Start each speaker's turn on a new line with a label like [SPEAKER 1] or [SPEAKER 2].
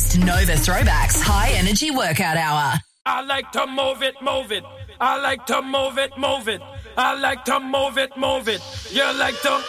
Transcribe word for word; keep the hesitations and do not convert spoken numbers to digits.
[SPEAKER 1] latest Nova Throwbacks High Energy Workout Hour.
[SPEAKER 2] I like to move it, move it. I like to move it, move it. I like to move it, move it. You like to